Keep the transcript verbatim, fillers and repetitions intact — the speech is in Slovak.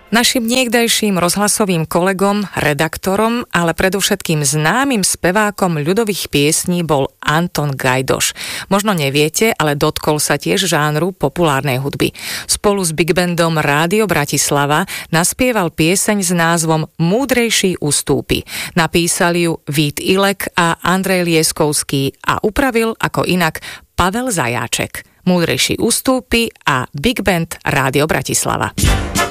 Našim niekdajším rozhlasovým kolegom, redaktorom, ale predovšetkým známym spevákom ľudových piesní bol Anton Gajdoš. Možno neviete, ale dotkol sa tiež žánru populárnej hudby. Spolu s big bandom Rádio Bratislava naspieval pieseň s názvom Múdrejší ustúpi. Napísali ju Vít Ilek a Andrej Lieskovský a upravil ako inak Pavel Zajáček. Múdrejší ustúpi a big band Rádio Bratislava.